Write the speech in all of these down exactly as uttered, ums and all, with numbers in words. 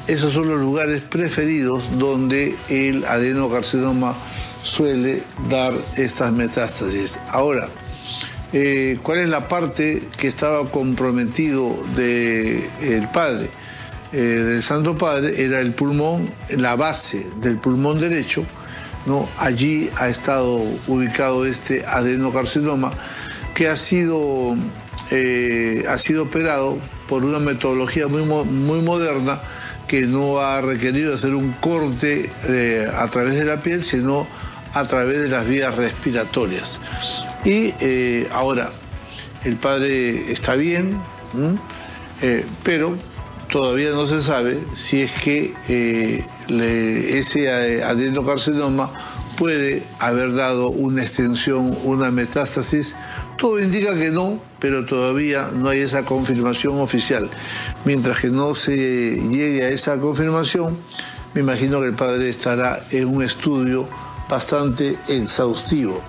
esos son los lugares preferidos donde el adenocarcinoma suele dar estas metástasis. Ahora, eh, ¿cuál es la parte que estaba comprometido del padre? Eh, del Santo Padre era el pulmón, la base del pulmón derecho, ¿no? Allí ha estado ubicado este adenocarcinoma que ha sido, eh, ha sido operado por una metodología muy, muy moderna que no ha requerido hacer un corte eh, a través de la piel, sino a través de las vías respiratorias. Y eh, ahora, el padre está bien, eh, pero todavía no se sabe si es que eh, le, ese adenocarcinoma puede haber dado una extensión, una metástasis. Todo indica que no, pero todavía no hay esa confirmación oficial. Mientras que no se llegue a esa confirmación, me imagino que el padre estará en un estudio bastante exhaustivo.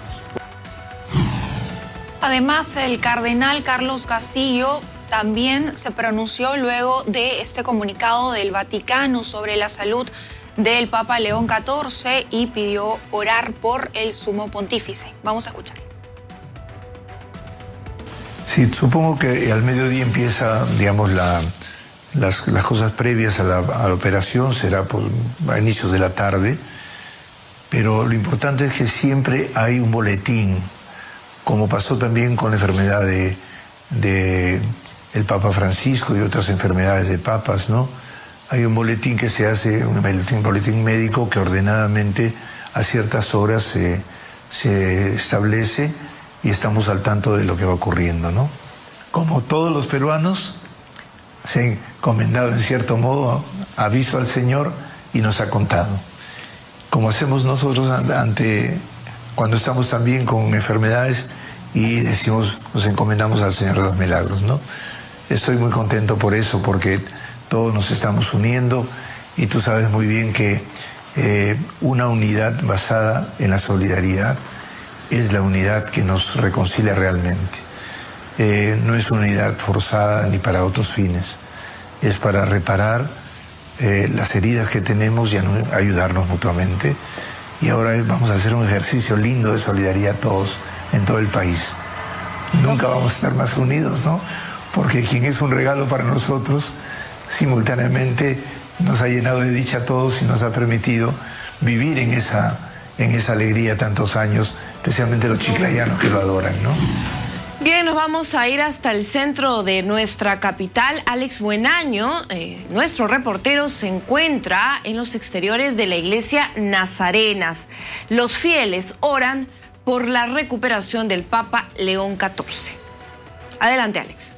Además, el cardenal Carlos Castillo también se pronunció luego de este comunicado del Vaticano sobre la salud del Papa León catorce y pidió orar por el sumo pontífice. Vamos a escuchar. Sí, supongo que al mediodía empieza, digamos, la, las, las cosas previas a la, a la operación, será por, a inicios de la tarde, pero lo importante es que siempre hay un boletín, como pasó también con la enfermedad de, de el Papa Francisco y otras enfermedades de papas, ¿no? Hay un boletín que se hace, un boletín, boletín médico que ordenadamente a ciertas horas se, se establece y estamos al tanto de lo que va ocurriendo, ¿no? Como todos los peruanos, se han encomendado en cierto modo aviso al Señor y nos ha contado. Como hacemos nosotros ante cuando estamos también con enfermedades y decimos, nos encomendamos al Señor de los Milagros, ¿no? Estoy muy contento por eso, porque todos nos estamos uniendo y tú sabes muy bien que eh, una unidad basada en la solidaridad es la unidad que nos reconcilia realmente. Eh, no es una unidad forzada ni para otros fines, es para reparar eh, las heridas que tenemos y ayudarnos mutuamente. Y ahora vamos a hacer un ejercicio lindo de solidaridad todos en todo el país. Nunca vamos a estar más unidos, ¿no? Porque quien es un regalo para nosotros, simultáneamente nos ha llenado de dicha a todos y nos ha permitido vivir en esa, en esa alegría tantos años, especialmente los chiclayanos que lo adoran, ¿no? Bien, nos vamos a ir hasta el centro de nuestra capital. Alex Buenaño, eh, nuestro reportero, se encuentra en los exteriores de la iglesia Nazarenas. Los fieles oran por la recuperación del Papa León catorce. Adelante, Alex.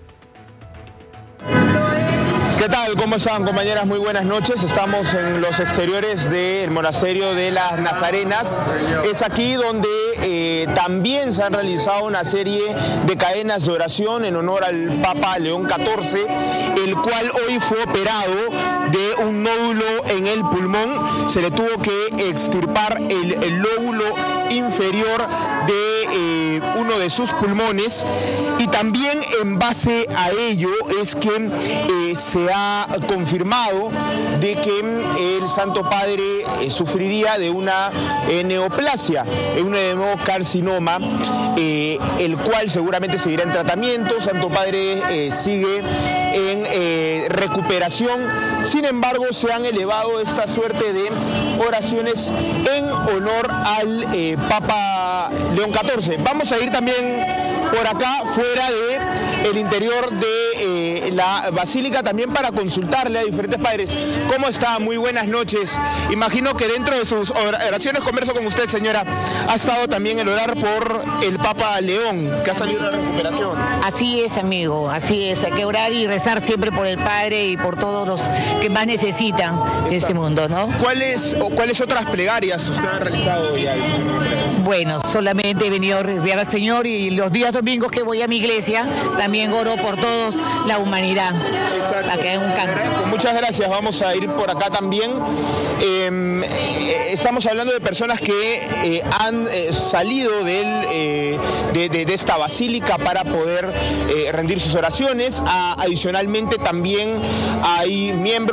¿Qué tal? ¿Cómo están, compañeras? Muy buenas noches. Estamos en los exteriores del monasterio de las Nazarenas. Es aquí donde eh, también se han realizado una serie de cadenas de oración en honor al Papa León catorce, el cual hoy fue operado de un nódulo en el pulmón. Se le tuvo que extirpar el, el lóbulo inferior de eh, uno de sus pulmones, y también en base a ello es que eh, se ha confirmado de que el Santo Padre eh, sufriría de una eh, neoplasia, un adenocarcinoma, eh, el cual seguramente seguirá en tratamiento. Santo Padre eh, sigue en eh, recuperación. Sin embargo, se han elevado esta suerte de oraciones en honor al eh, Papa León catorce. Vamos a ir también por acá, fuera de el interior de eh, la basílica, también para consultarle a diferentes padres. ¿Cómo está? Muy buenas noches. Imagino que dentro de sus oraciones, converso con usted, señora, ha estado también el orar por el Papa León, que ha salido de la recuperación. Así es, amigo, así es. Hay que orar y rezar siempre por el Padre y por todos los que más necesitan de este mundo, ¿no? ¿Cuáles o cuáles otras plegarias usted ha realizado ya? Bueno, solamente he venido a enviar al Señor, y los días domingos que voy a mi iglesia también oro por toda la humanidad. Exacto. Para que haya un cambio. Muchas gracias. Vamos a ir por acá también. Eh, eh, estamos hablando de personas que eh, han eh, salido del, eh, de, de, de esta basílica para poder eh, rendir sus oraciones. Ah, adicionalmente también hay miembros de la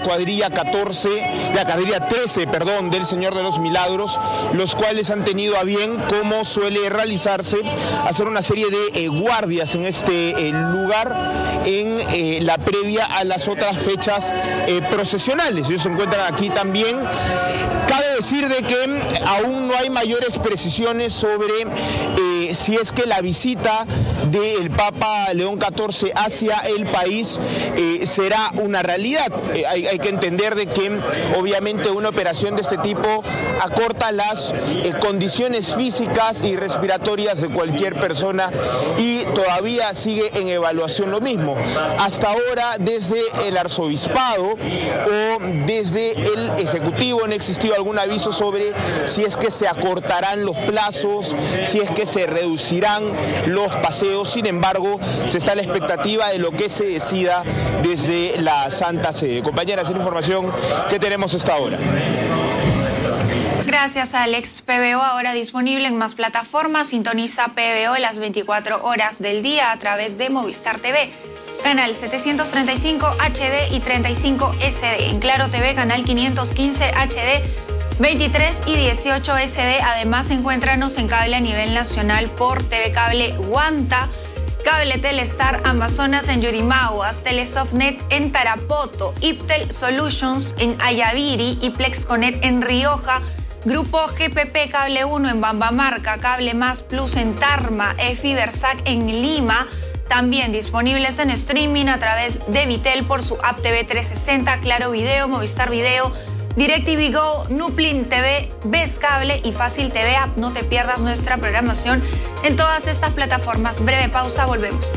cuadrilla catorce, de la cuadrilla trece, perdón, del Señor de los Milagros, los cuales han tenido a bien, como suele realizarse, hacer una serie de eh, guardias en este eh, lugar en eh, la previa a las otras fechas eh, procesionales. Ellos se encuentran aquí también. Cabe decir de que aún no hay mayores precisiones sobre eh, si es que la visita del Papa León catorce hacia el país eh, será una realidad. Eh, hay, hay que entender de que obviamente una operación de este tipo acorta las eh, condiciones físicas y respiratorias de cualquier persona y todavía sigue en evaluación lo mismo. Hasta ahora, desde el arzobispado o desde el ejecutivo no ha existido algún aviso sobre si es que se acortarán los plazos, si es que se reducirán los paseos. Sin embargo, se está a la expectativa de lo que se decida desde la Santa Sede. Compañeras, la información que tenemos hasta ahora. Gracias, Alex. P B O ahora disponible en más plataformas. Sintoniza P B O las veinticuatro horas del día a través de Movistar T V. Canal setecientos treinta y cinco H D y treinta y cinco S D. En Claro T V, canal quinientos quince H D, veintitrés y dieciocho S D. Además, encuéntranos en cable a nivel nacional por T V Cable Guanta, Cable Telestar Amazonas en Yurimaguas, Telesoftnet en Tarapoto, Iptel Solutions en Ayaviri y Plexconet en Rioja, Grupo G P P Cable uno en Bambamarca, Cable Más Plus en Tarma, Fibersac en Lima. También disponibles en streaming a través de Vitel por su app T V trescientos sesenta, Claro Video, Movistar Video, DirecTV Go, Nuplin T V, Ves Cable y Fácil T V App. No te pierdas nuestra programación en todas estas plataformas. Breve pausa, volvemos.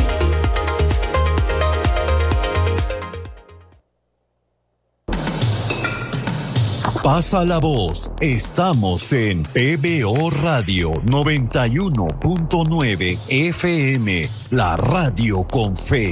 Pasa la voz, estamos en P B O Radio noventa y uno punto nueve F M, la radio con fe.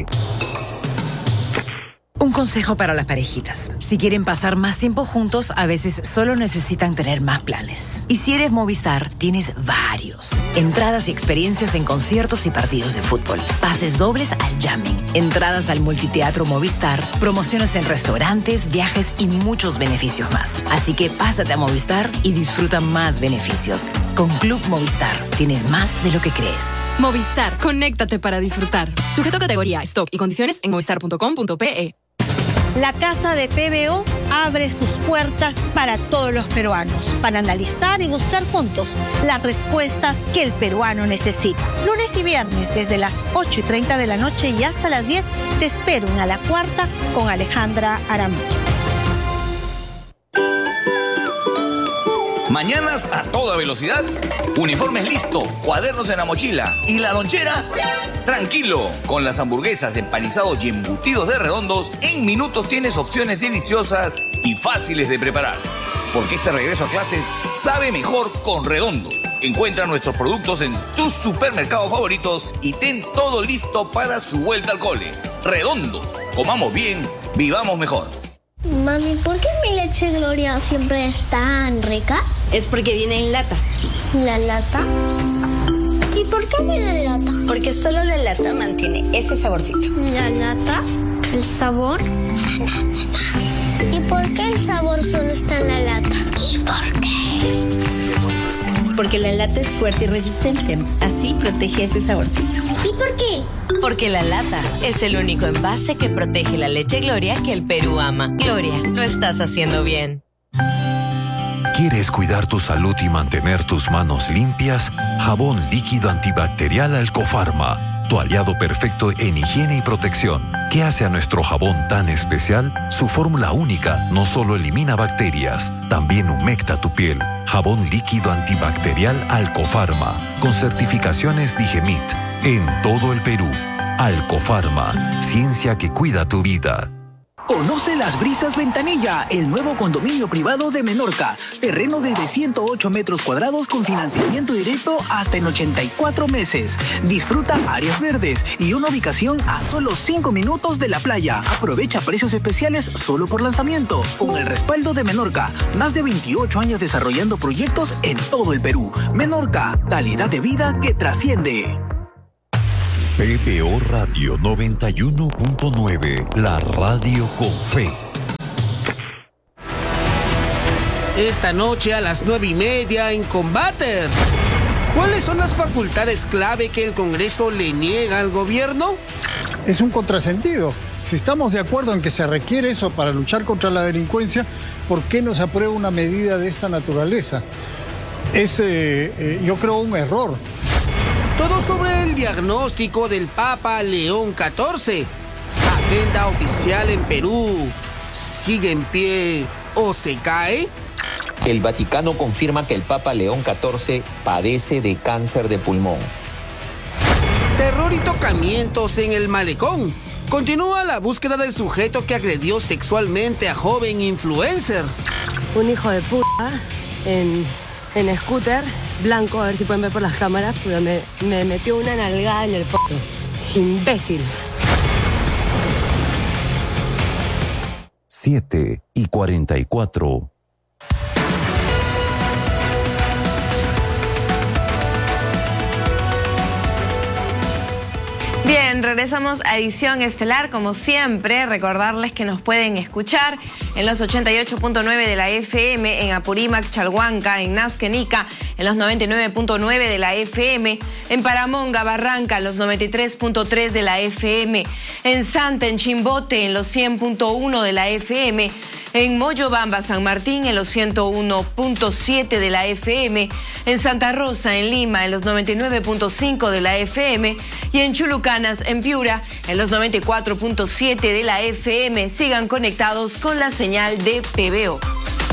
Un consejo para las parejitas. Si quieren pasar más tiempo juntos, a veces solo necesitan tener más planes. Y si eres Movistar, tienes varios. Entradas y experiencias en conciertos y partidos de fútbol. Pases dobles al jamming. Entradas al multiteatro Movistar. Promociones en restaurantes, viajes y muchos beneficios más. Así que pásate a Movistar y disfruta más beneficios. Con Club Movistar, tienes más de lo que crees. Movistar, conéctate para disfrutar. Sujeto a categoría, stock y condiciones en movistar punto com punto pe. La Casa de P B O abre sus puertas para todos los peruanos, para analizar y buscar juntos las respuestas que el peruano necesita. Lunes y viernes, desde las ocho y treinta de la noche y hasta las diez, te espero en A la Cuarta con Alejandra Aramillo. Mañanas a toda velocidad, uniformes listo, cuadernos en la mochila y la lonchera. Tranquilo, con las hamburguesas, empanizados y embutidos de Redondos, en minutos tienes opciones deliciosas y fáciles de preparar. Porque este regreso a clases sabe mejor con Redondos. Encuentra nuestros productos en tus supermercados favoritos y ten todo listo para su vuelta al cole. Redondos, comamos bien, vivamos mejor. Mami, ¿por qué mi leche Gloria siempre es tan rica? Es porque viene en lata. ¿La lata? ¿Y por qué viene en lata? Porque solo la lata mantiene ese saborcito. ¿La lata? ¿El sabor? ¿Y por qué el sabor solo está en la lata? ¿Y por qué? Porque la lata es fuerte y resistente. Así protege ese saborcito. ¿Y por qué? Porque la lata es el único envase que protege la leche Gloria que el Perú ama. Gloria, lo estás haciendo bien. ¿Quieres cuidar tu salud y mantener tus manos limpias? Jabón líquido antibacterial Alcofarma, tu aliado perfecto en higiene y protección. ¿Qué hace a nuestro jabón tan especial? Su fórmula única no solo elimina bacterias, también humecta tu piel. Jabón líquido antibacterial Alcofarma, con certificaciones Digemit, en todo el Perú. Alcofarma, ciencia que cuida tu vida. Conoce Las Brisas Ventanilla, el nuevo condominio privado de Menorca. Terreno desde ciento ocho metros cuadrados con financiamiento directo hasta en ochenta y cuatro meses. Disfruta áreas verdes y una ubicación a solo cinco minutos de la playa. Aprovecha precios especiales solo por lanzamiento. Con el respaldo de Menorca, más de veintiocho años desarrollando proyectos en todo el Perú. Menorca, calidad de vida que trasciende. P B O Radio noventa y uno punto nueve, la radio con fe. Esta noche a las nueve y media en Combater. ¿Cuáles son las facultades clave que el Congreso le niega al gobierno? Es un contrasentido. Si estamos de acuerdo en que se requiere eso para luchar contra la delincuencia, ¿por qué no se aprueba una medida de esta naturaleza? Es, eh, eh, yo creo, un error. Todo sobre el diagnóstico del Papa León catorce. Agenda oficial en Perú. ¿Sigue en pie o se cae? El Vaticano confirma que el Papa León catorce padece de cáncer de pulmón. Terror y tocamientos en el malecón. Continúa la búsqueda del sujeto que agredió sexualmente a joven influencer. Un hijo de puta en, en scooter, blanco, a ver si pueden ver por las cámaras, pero me, me metió una nalgada en el poto. Imbécil. siete y cuarenta y cuatro. Bien, regresamos a Edición Estelar. Como siempre, recordarles que nos pueden escuchar en los ochenta y ocho punto nueve de la F M, en Apurímac, Chalhuanca, en Nazca, Ica, en los noventa y nueve punto nueve de la F M, en Paramonga, Barranca, los noventa y tres punto tres de la F M, en Santa, en Chimbote, en los cien punto uno de la F M, en Moyobamba, San Martín, en los ciento uno punto siete de la F M, en Santa Rosa, en Lima, en los noventa y nueve punto cinco de la F M, y en Chulucanas, en Piura, en los noventa y cuatro punto siete de la F M. Sigan conectados con la señal de P B O.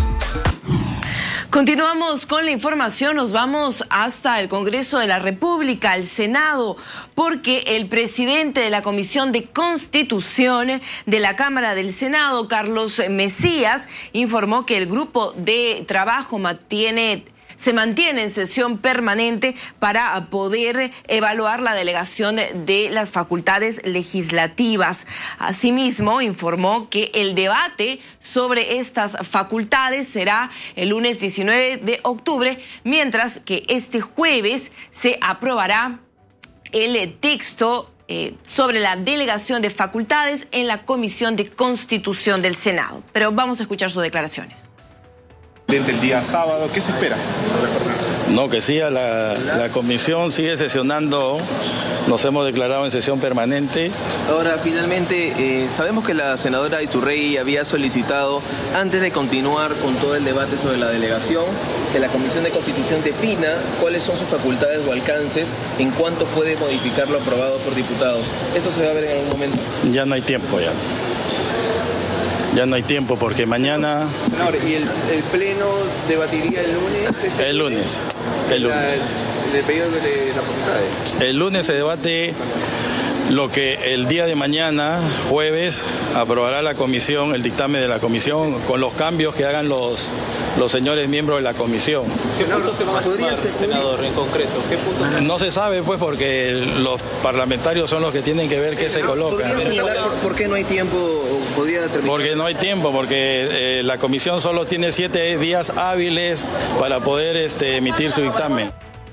Continuamos con la información, nos vamos hasta el Congreso de la República, al Senado, porque el presidente de la Comisión de Constitución de la Cámara del Senado, Carlos Mesías, informó que el grupo de trabajo mantiene... se mantiene en sesión permanente para poder evaluar la delegación de las facultades legislativas. Asimismo, informó que el debate sobre estas facultades será el lunes diecinueve de octubre, mientras que este jueves se aprobará el texto eh, sobre la delegación de facultades en la Comisión de Constitución del Senado. Pero vamos a escuchar sus declaraciones. Desde el día sábado, ¿qué se espera? No, que siga la, la comisión, sigue sesionando, nos hemos declarado en sesión permanente. Ahora, finalmente, eh, sabemos que la senadora Iturrey había solicitado, antes de continuar con todo el debate sobre la delegación, que la Comisión de Constitución defina cuáles son sus facultades o alcances, en cuánto puede modificar lo aprobado por diputados. ¿Esto se va a ver en algún momento? Ya no hay tiempo ya. Ya no hay tiempo porque mañana... Senador, ¿y el, el Pleno debatiría el lunes? Este el lunes, el lunes. La, el pedido de las facultades. El lunes se debate lo que el día de mañana, jueves, aprobará la comisión, el dictamen de la comisión, con los cambios que hagan los, los señores miembros de la comisión. ¿Qué puntos se van a sumar, senador, en concreto? ¿Qué puntos se... No se sabe, pues, porque los parlamentarios son los que tienen que ver qué se coloca. ¿Podría señalar por, por qué no hay tiempo? ¿Podría determinar? Porque no hay tiempo, porque eh, la comisión solo tiene siete días hábiles para poder este, emitir su dictamen.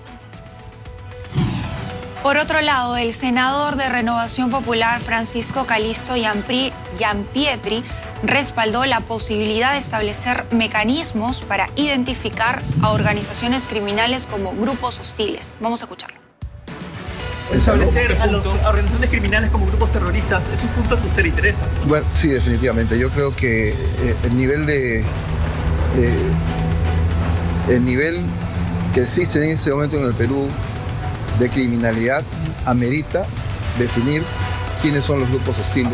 Por otro lado, el senador de Renovación Popular, Francisco Calisto Giampietri, respaldó la posibilidad de establecer mecanismos para identificar a organizaciones criminales como grupos hostiles. Vamos a escucharlo. Establecer a, los, a organizaciones criminales como grupos terroristas es un punto que usted le interesa. Bueno, sí, definitivamente. Yo creo que eh, el nivel de... Eh, el nivel que existe en este momento en el Perú de criminalidad amerita definir quiénes son los grupos hostiles.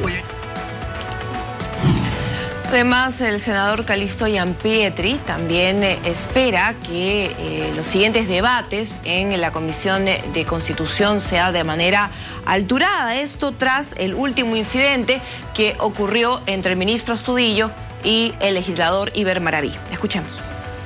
Además, el senador Calisto Giampietri también eh, espera que eh, los siguientes debates en la Comisión de, de Constitución sea de manera alturada. Esto tras el último incidente que ocurrió entre el ministro Astudillo y el legislador Iber Maraví. Escuchemos.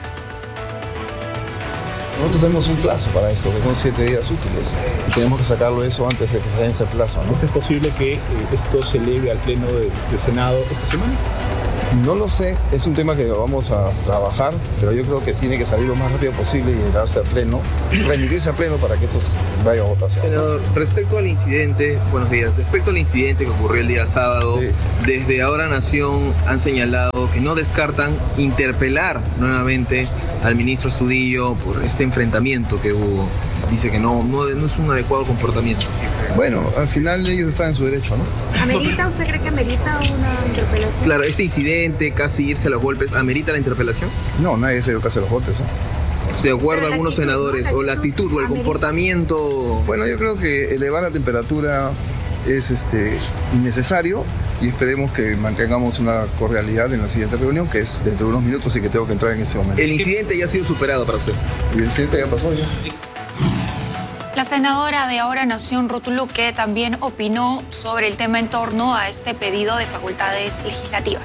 Nosotros tenemos un plazo para esto, que son siete días útiles. Y tenemos que sacarlo eso antes de que se vence el plazo, ¿no? ¿Es posible que eh, esto se eleve al Pleno del de Senado esta semana? No lo sé, es un tema que vamos a trabajar, pero yo creo que tiene que salir lo más rápido posible y llegarse a pleno, remitirse a pleno para que esto vaya a votación. Senador, respecto al incidente, buenos días, respecto al incidente que ocurrió el día sábado, sí. Desde Ahora Nación han señalado que no descartan interpelar nuevamente al ministro Astudillo por este enfrentamiento que hubo. Dice que no, no, no es un adecuado comportamiento. Bueno, al final ellos están en su derecho, ¿no? ¿Amerita, usted cree que amerita una interpelación? Claro, este incidente, casi irse a los golpes, ¿amerita la interpelación? No, nadie se dio casi a los golpes, ¿eh? De acuerdo a algunos senadores, o la actitud o el comportamiento... Bueno, yo creo que elevar la temperatura es este, innecesario y esperemos que mantengamos una cordialidad en la siguiente reunión, que es dentro de unos minutos y que tengo que entrar en ese momento. El incidente ya ha sido superado para usted. El incidente ya pasó ya. La senadora de Ahora Nación, Ruth Luque, también opinó sobre el tema en torno a este pedido de facultades legislativas.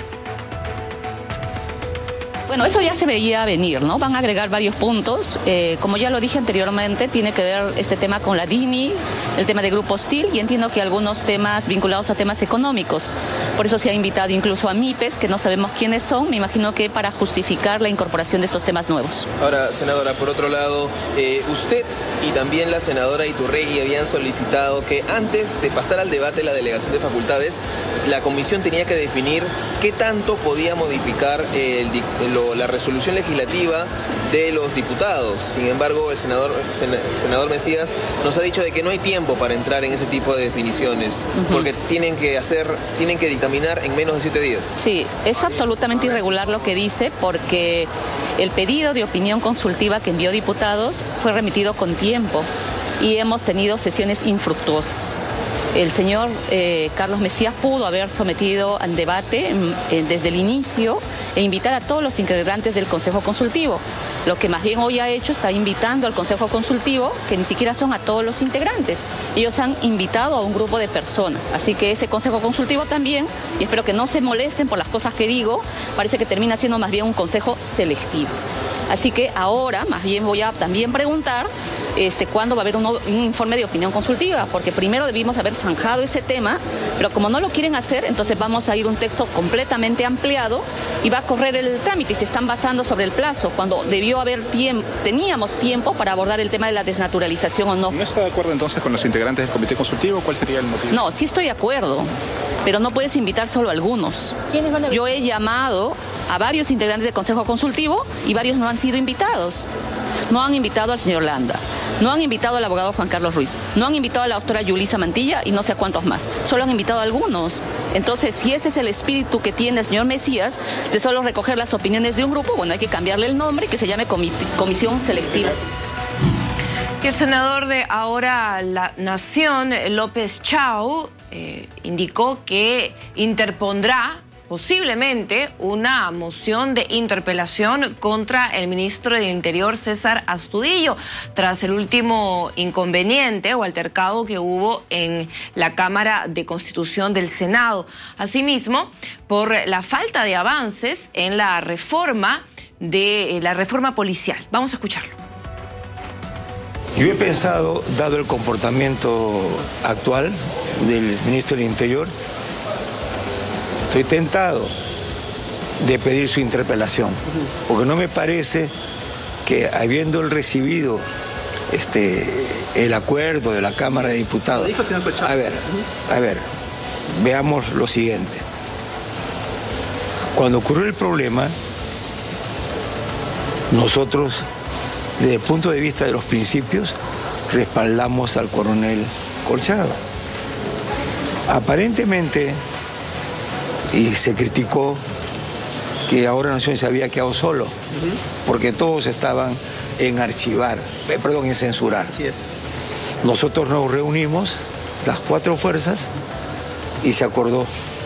Bueno, eso ya se veía venir, ¿no? Van a agregar varios puntos. Eh, como ya lo dije anteriormente, tiene que ver este tema con la D I N I, el tema de Grupo Hostil, y entiendo que algunos temas vinculados a temas económicos. Por eso se ha invitado incluso a MIPES, que no sabemos quiénes son, me imagino que para justificar la incorporación de estos temas nuevos. Ahora, senadora, por otro lado, eh, usted y también la senadora Iturregui habían solicitado que antes de pasar al debate de la delegación de facultades, la comisión tenía que definir qué tanto podía modificar el, el la resolución legislativa de los diputados. Sin embargo, el senador, sen, senador Mesías nos ha dicho de que no hay tiempo para entrar en ese tipo de definiciones, uh-huh. porque tienen que hacer, tienen que dictaminar en menos de siete días. Sí, es absolutamente irregular lo que dice, porque el pedido de opinión consultiva que envió diputados fue remitido con tiempo y hemos tenido sesiones infructuosas. El señor eh, Carlos Mesías pudo haber sometido al debate eh, desde el inicio e invitar a todos los integrantes del Consejo Consultivo. Lo que más bien hoy ha hecho está invitando al Consejo Consultivo, que ni siquiera son a todos los integrantes. Ellos han invitado a un grupo de personas. Así que ese Consejo Consultivo también, y espero que no se molesten por las cosas que digo, parece que termina siendo más bien un consejo selectivo. Así que ahora más bien voy a también preguntar este, cuándo va a haber un, un informe de opinión consultiva, porque primero debimos haber zanjado ese tema, pero como no lo quieren hacer, entonces vamos a ir un texto completamente ampliado y va a correr el trámite y se están basando sobre el plazo, cuando debió haber tiempo, teníamos tiempo para abordar el tema de la desnaturalización o no. ¿No está de acuerdo entonces con los integrantes del comité consultivo? ¿Cuál sería el motivo? No, sí estoy de acuerdo, pero no puedes invitar solo a algunos. ¿Quiénes van a... Yo he llamado a varios integrantes del Consejo Consultivo y varios no han sido invitados. No han invitado al señor Landa, no han invitado al abogado Juan Carlos Ruiz, no han invitado a la doctora Yulisa Mantilla y no sé a cuántos más. Solo han invitado a algunos. Entonces, si ese es el espíritu que tiene el señor Mesías, de solo recoger las opiniones de un grupo, bueno, hay que cambiarle el nombre y que se llame Comisión Selectiva. El senador de Ahora la Nación, López Chau, eh, indicó que interpondrá posiblemente una moción de interpelación contra el ministro del Interior, César Astudillo, tras el último inconveniente o altercado que hubo en la Cámara de Constitución del Senado. Asimismo, por la falta de avances en la reforma de la reforma policial. Vamos a escucharlo. Yo he pensado, dado el comportamiento actual del ministro del Interior, estoy tentado de pedir su interpelación, porque no me parece que, habiendo él recibido este, el acuerdo de la Cámara de Diputados, a ver, a ver, veamos lo siguiente. Cuando ocurrió el problema, nosotros, desde el punto de vista de los principios, respaldamos al coronel Corchado. Aparentemente, y se criticó que Ahora Nación se había quedado solo, porque todos estaban en archivar, eh, perdón, en censurar. Así es. Nosotros nos reunimos, las cuatro fuerzas, y se acordó.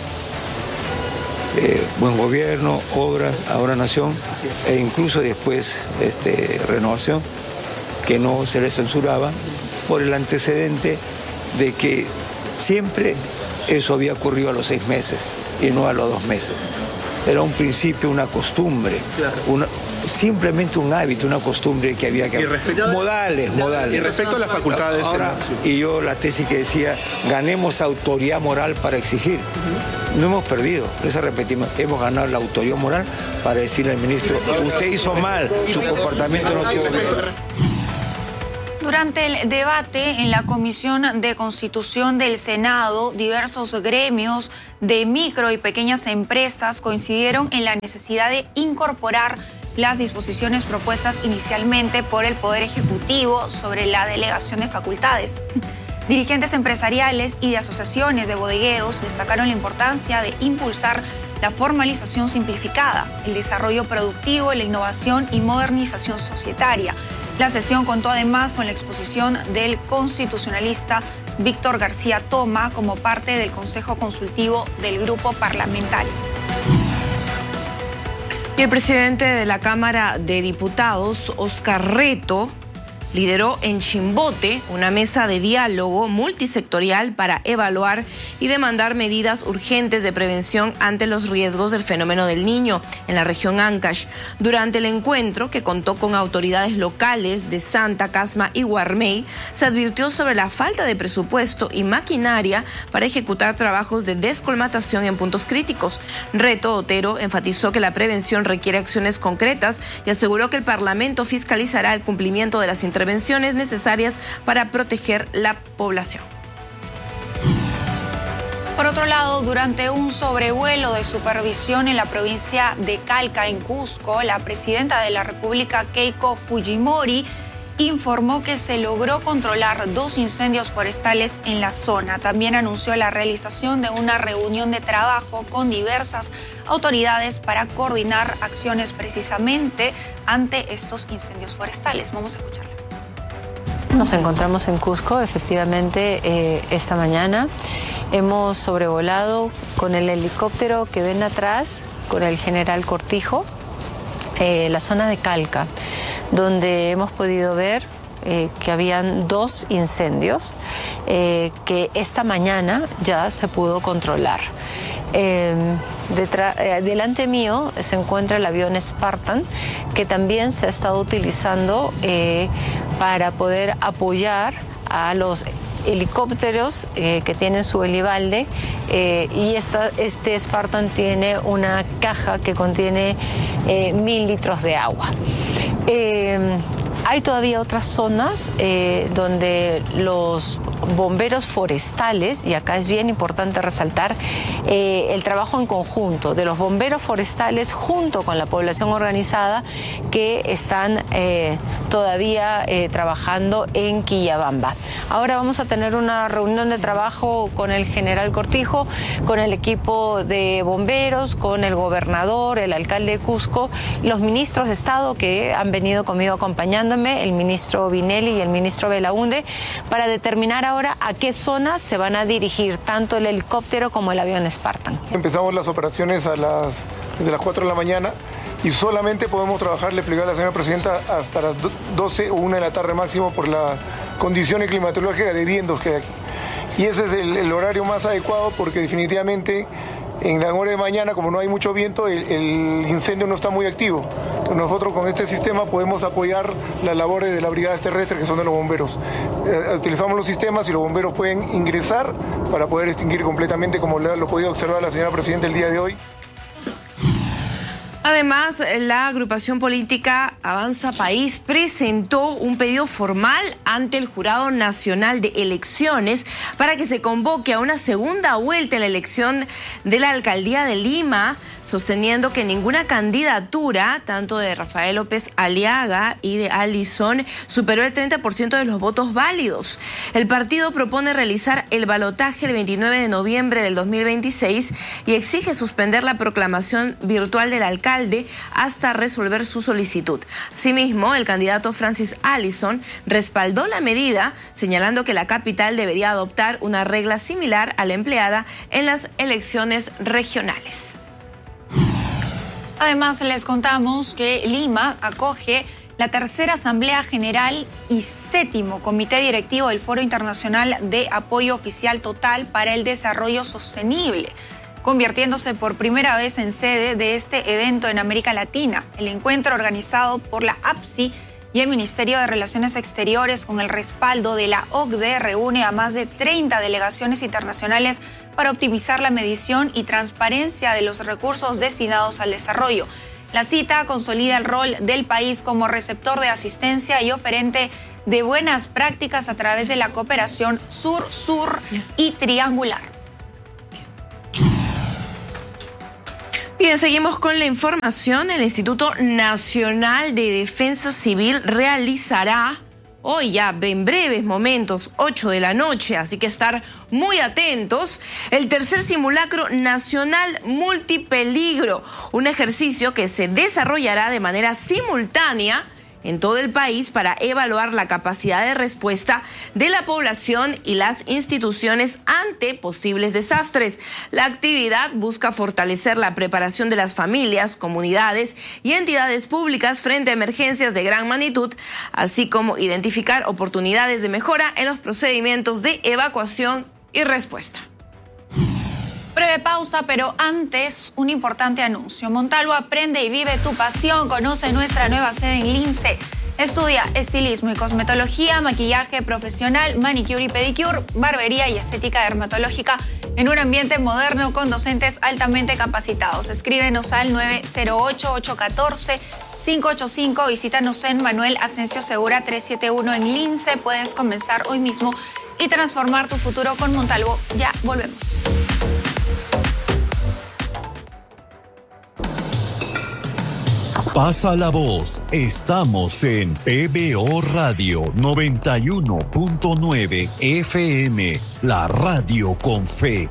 Eh, buen gobierno, obras, Ahora Nación, e incluso después este, Renovación, que no se le censuraba por el antecedente de que siempre eso había ocurrido a los seis meses y no a los dos meses. era un principio, una costumbre, claro. una, simplemente un hábito, una costumbre que había que... Y respecto, modales, ya, modales. Y respecto a las facultades... Ahora, y yo la tesis que decía, ganemos autoridad moral para exigir. Uh-huh. No hemos perdido, eso repetimos, hemos ganado la autoridad moral para decirle al ministro, usted hizo mal, su comportamiento no tuvo bien. Durante el debate en la Comisión de Constitución del Senado, diversos gremios de micro y pequeñas empresas coincidieron en la necesidad de incorporar las disposiciones propuestas inicialmente por el Poder Ejecutivo sobre la delegación de facultades. Dirigentes empresariales y de asociaciones de bodegueros destacaron la importancia de impulsar la formalización simplificada, el desarrollo productivo, la innovación y modernización societaria. La sesión contó además con la exposición del constitucionalista Víctor García Toma como parte del Consejo Consultivo del Grupo Parlamentario. Y el presidente de la Cámara de Diputados, Oscar Reto, lideró en Chimbote una mesa de diálogo multisectorial para evaluar y demandar medidas urgentes de prevención ante los riesgos del fenómeno del Niño en la región Ancash. Durante el encuentro, que contó con autoridades locales de Santa, Casma y Guarmey, se advirtió sobre la falta de presupuesto y maquinaria para ejecutar trabajos de descolmatación en puntos críticos. Reto Otero enfatizó que la prevención requiere acciones concretas y aseguró que el Parlamento fiscalizará el cumplimiento de las intervenciones intervenciones necesarias para proteger la población. Por otro lado, durante un sobrevuelo de supervisión en la provincia de Calca, en Cusco, la presidenta de la República, Keiko Fujimori, informó que se logró controlar dos incendios forestales en la zona. También anunció la realización de una reunión de trabajo con diversas autoridades para coordinar acciones precisamente ante estos incendios forestales. Vamos a escucharla. Nos encontramos en Cusco, efectivamente, eh, esta mañana. Hemos sobrevolado con el helicóptero que ven atrás, con el general Cortijo, eh, la zona de Calca, donde hemos podido ver eh, que habían dos incendios eh, que esta mañana ya se pudo controlar. Eh, detrás, eh, delante mío se encuentra el avión Spartan, que también se ha estado utilizando eh, para poder apoyar a los helicópteros eh, que tienen su helibalde, eh, y esta, este Spartan tiene una caja que contiene eh, mil litros de agua. Eh, Hay todavía otras zonas eh, donde los bomberos forestales, y acá es bien importante resaltar eh, el trabajo en conjunto de los bomberos forestales junto con la población organizada, que están eh, todavía eh, trabajando en Quillabamba. Ahora vamos a tener una reunión de trabajo con el general Cortijo, con el equipo de bomberos, con el gobernador, el alcalde de Cusco, los ministros de Estado que han venido conmigo acompañándome, el ministro Vinelli y el ministro Belaunde, para determinar ahora a qué zonas se van a dirigir tanto el helicóptero como el avión Spartan. Empezamos las operaciones a las, desde las cuatro de la mañana y solamente podemos trabajar, le explicaba a la señora presidenta, hasta las doce o una de la tarde máximo por la condición climatológica de vientos que hay aquí. Y ese es el, el horario más adecuado, porque definitivamente en la hora de mañana, como no hay mucho viento, el, el incendio no está muy activo. Entonces nosotros con este sistema podemos apoyar las labores de las brigadas terrestres, que son de los bomberos. Eh, utilizamos los sistemas y los bomberos pueden ingresar para poder extinguir completamente, como lo ha podido observar la señora presidenta el día de hoy. Además, la agrupación política Avanza País presentó un pedido formal ante el Jurado Nacional de Elecciones para que se convoque a una segunda vuelta en la elección de la Alcaldía de Lima, sosteniendo que ninguna candidatura, tanto de Rafael López Aliaga y de Alison, superó el treinta por ciento de los votos válidos. El partido propone realizar el balotaje el veintinueve de noviembre del dos mil veintiséis y exige suspender la proclamación virtual del alcalde hasta resolver su solicitud. Asimismo, el candidato Francis Allison respaldó la medida, señalando que la capital debería adoptar una regla similar a la empleada en las elecciones regionales. Además, les contamos que Lima acoge la tercera Asamblea General y séptimo Comité Directivo del Foro Internacional de Apoyo Oficial Total para el Desarrollo Sostenible. convirtiéndose por primera vez en sede de este evento en América Latina. El encuentro, organizado por la A P S I y el Ministerio de Relaciones Exteriores con el respaldo de la O C D E, reúne a más de treinta delegaciones internacionales para optimizar la medición y transparencia de los recursos destinados al desarrollo. La cita consolida el rol del país como receptor de asistencia y oferente de buenas prácticas a través de la cooperación sur-sur y triangular. Bien, seguimos con la información. El Instituto Nacional de Defensa Civil realizará hoy, ya en breves momentos, ocho de la noche, así que estar muy atentos, el tercer simulacro nacional multipeligro, un ejercicio que se desarrollará de manera simultánea en todo el país para evaluar la capacidad de respuesta de la población y las instituciones ante posibles desastres. La actividad busca fortalecer la preparación de las familias, comunidades y entidades públicas frente a emergencias de gran magnitud, así como identificar oportunidades de mejora en los procedimientos de evacuación y respuesta. Breve pausa, pero antes un importante anuncio. Montalvo, aprende y vive tu pasión. Conoce nuestra nueva sede en Lince. Estudia estilismo y cosmetología, maquillaje profesional, manicure y pedicure, barbería y estética dermatológica en un ambiente moderno con docentes altamente capacitados. Escríbenos al nueve cero ocho, ocho uno cuatro, cinco ocho cinco. Visítanos en Manuel Asensio Segura trescientos setenta y uno en Lince. Puedes comenzar hoy mismo y transformar tu futuro con Montalvo. Ya volvemos. Pasa la voz, estamos en P B O Radio noventa y uno punto nueve F M, la radio con fe.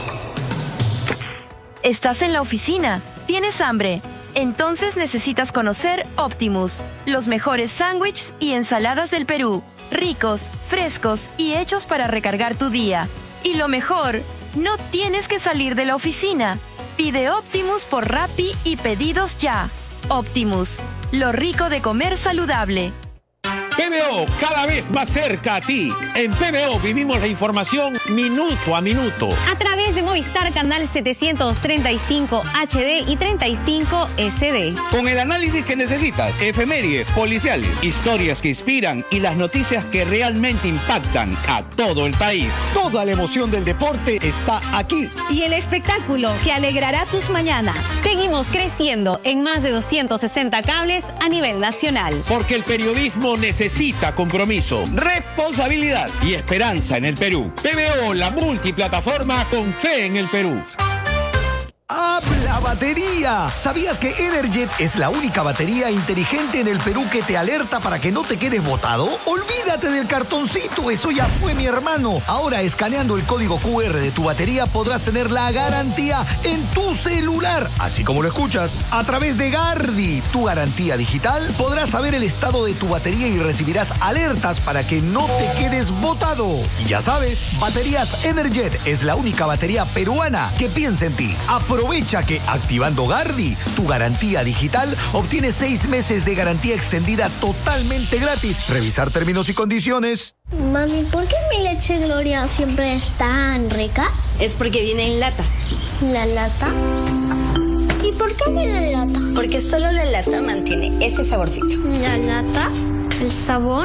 ¿Estás en la oficina? ¿Tienes hambre? Entonces necesitas conocer Optimus, los mejores sándwiches y ensaladas del Perú, ricos, frescos y hechos para recargar tu día. Y lo mejor, no tienes que salir de la oficina. Pide Optimus por Rappi y pedidos ya. Optimus, lo rico de comer saludable. P B O, cada vez más cerca a ti. En P B O vivimos la información minuto a minuto. A través de Movistar Canal setecientos treinta y cinco H D y treinta y cinco S D. Con el análisis que necesitas, efemérides, policiales, historias que inspiran y las noticias que realmente impactan a todo el país. Toda la emoción del deporte está aquí. Y el espectáculo que alegrará tus mañanas. Seguimos creciendo en más de doscientos sesenta cables a nivel nacional. Porque el periodismo necesita Necesita compromiso, responsabilidad y esperanza en el Perú. P B O, la multiplataforma con fe en el Perú. ¡Habla batería! ¿Sabías que Energet es la única batería inteligente en el Perú que te alerta para que no te quedes botado? Olvídate del cartoncito, eso ya fue, mi hermano. Ahora, escaneando el código Q R de tu batería, podrás tener la garantía en tu celular. Así como lo escuchas, a través de Gardi, tu garantía digital, podrás saber el estado de tu batería y recibirás alertas para que no te quedes botado. Y ya sabes, Baterías Energet es la única batería peruana que piensa en ti. Aprovecha que activando Gardi, tu garantía digital, obtienes seis meses de garantía extendida totalmente gratis. Revisar términos y condiciones. Mami, ¿por qué mi leche Gloria siempre es tan rica? Es porque viene en lata. ¿La lata? ¿Y por qué viene en lata? Porque solo la lata mantiene ese saborcito. ¿La lata? ¿El sabor?